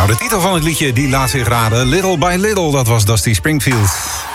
Nou, de titel van het liedje die laat zich raden. Little by Little, dat was Dusty Springfield.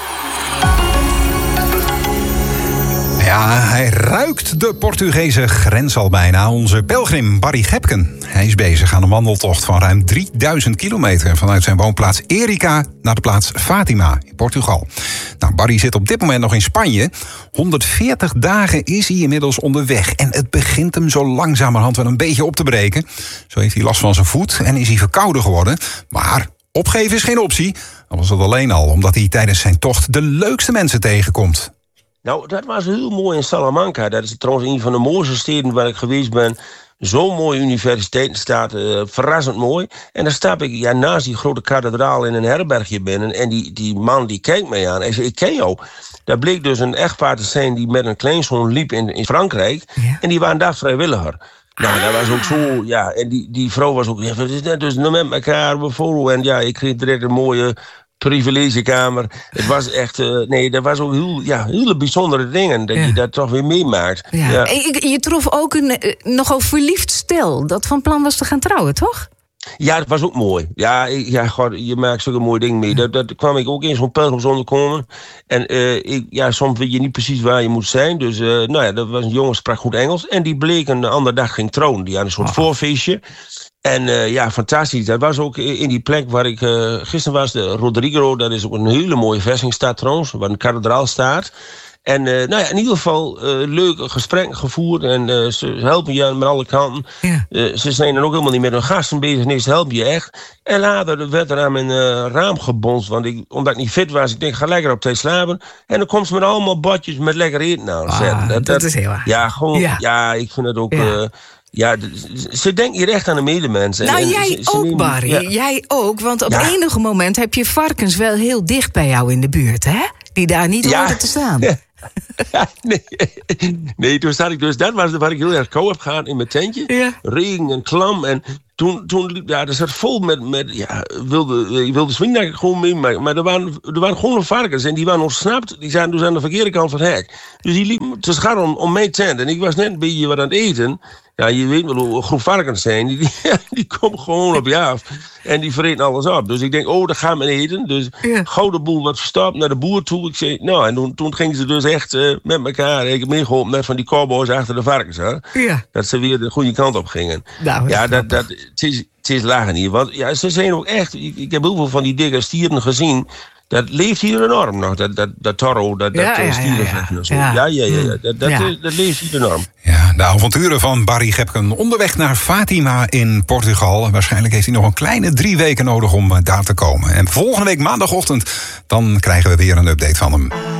Ja, hij ruikt de Portugese grens al bijna. Onze pelgrim Barry Gepken. Hij is bezig aan een wandeltocht van ruim 3000 kilometer... vanuit zijn woonplaats Erica naar de plaats Fatima in Portugal. Nou, Barry zit op dit moment nog in Spanje. 140 dagen is hij inmiddels onderweg. En het begint hem zo langzamerhand wel een beetje op te breken. Zo heeft hij last van zijn voet en is hij verkouden geworden. Maar opgeven is geen optie. Al was het alleen al omdat hij tijdens zijn tocht de leukste mensen tegenkomt. Nou, dat was heel mooi in Salamanca. Dat is trouwens een van de mooiste steden waar ik geweest ben. Zo'n mooie universiteitsstad, verrassend mooi. En dan stap ik naast die grote kathedraal in een herbergje binnen. En die man die kijkt mij aan. Hij zei, ik ken jou. Dat bleek dus een echtpaar te zijn die met een kleinzoon liep in Frankrijk. Ja. En die waren daar vrijwilliger. Nou, dat was ook zo, ja. En die vrouw was ook, het is net dus met elkaar bevolen. En ja, ik kreeg direct een mooie privilegekamer. Het was echt, dat was ook hele bijzondere dingen. Dat je dat toch weer meemaakt. Ja. Ja. Je trof ook een nogal verliefd stel dat van plan was te gaan trouwen, toch? Ja, dat was ook mooi. Je maakt zulke mooie dingen mee. Dat kwam ik ook in zo'n pelgrimsonderkomen. En soms weet je niet precies waar je moet zijn. Dus dat was een jongen, sprak goed Engels. En die bleek een andere dag ging trouwen. Die had een soort voorfeestje. En fantastisch. Dat was ook in die plek waar ik gisteren was. De Rodrigo, dat is ook een hele mooie vestingstad trouwens. Waar een kathedraal staat. En in ieder geval leuke gesprekken gevoerd. En ze helpen je met alle kanten. Ja. Ze zijn dan ook helemaal niet met hun gasten bezig. Nee, ze helpen je echt. En later werd er aan mijn raam gebonst. Want omdat ik niet fit was, ik denk, ga lekker op tijd slapen. En dan komt ze met allemaal badjes met lekker eten aan. Dat is heel erg. Ja, gewoon, ik vind het ook... ze denken hier echt aan de medemensen. Nou, jij ook, Barry. Ja. Jij ook, want op enige moment heb je varkens wel heel dicht bij jou in de buurt, hè? Die daar niet hoorden te staan. Ja. Nee, toen zat ik dus... Dat was waar ik heel erg kou heb gehad in mijn tentje. Ja. Regen en klam. En toen er zat vol met wilde swingdakken gewoon mee. Maar er waren gewoon varkens. En die waren ontsnapt. Die zaten dus aan de verkeerde kant van het hek. Dus die liepen te scharren om mijn tent. En ik was net een beetje wat aan het eten. Ja, je weet wel hoe groep varkens zijn. Die komen gewoon op je af. En die vreten alles op. Dus ik denk, dat gaan we eten. Dus gauw de boel wat verstopt naar de boer toe. Ik zei, en toen gingen ze dus echt met elkaar. Ik heb meegeholpen met van die cowboys achter de varkens. Hè? Ja. Dat ze weer de goede kant op gingen. Nou, het is lachen hier. Want ze zijn ook echt... Ik heb heel veel van die dikke stieren gezien. Dat leeft hier enorm nog, dat toro, dat stierenvechten en zo. Dat leeft hier enorm. Ja, de avonturen van Barry Gepken onderweg naar Fatima in Portugal. Waarschijnlijk heeft hij nog een kleine 3 weken nodig om daar te komen. En volgende week maandagochtend, dan krijgen we weer een update van hem.